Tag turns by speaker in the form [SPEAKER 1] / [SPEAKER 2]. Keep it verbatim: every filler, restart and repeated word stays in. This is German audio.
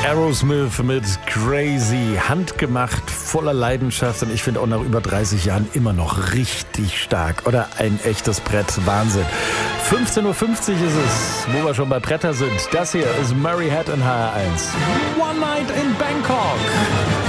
[SPEAKER 1] Aerosmith mit Crazy, handgemacht, voller Leidenschaft und ich finde auch nach über dreißig Jahren immer noch richtig stark. Oder ein echtes Brett, Wahnsinn. fünfzehn Uhr fünfzig ist es, wo wir schon bei Bretter sind. Das hier ist Murray Head in H R eins. One Night in Bangkok.